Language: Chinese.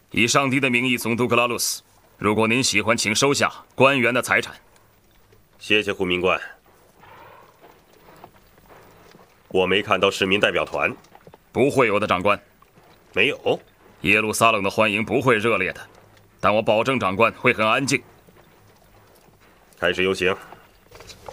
以上帝的名义，总督格拉鲁斯，如果您喜欢，请收下官员的财产。 谢谢护民官。我没看到市民代表团。 不会有的，长官。 没有。 耶路撒冷的欢迎不会热烈的，但我保证长官会很安静。 开始游行。